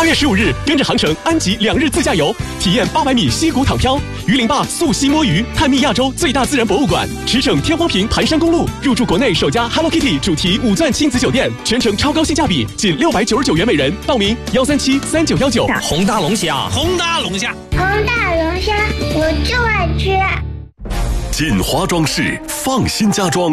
8月15日，跟着航程安吉2日自驾游，体验800米溪谷躺漂，榆林坝溯溪摸鱼，探秘亚洲最大自然博物馆，驰骋天荒坪盘山公路，入住国内首家 Hello Kitty 主题5钻亲子酒店，全程超高性价比，仅699元每人。报名1373919。 宏大龙虾， 宏大龙虾， 宏大龙虾，我就爱吃。 锦华装饰，放心家装。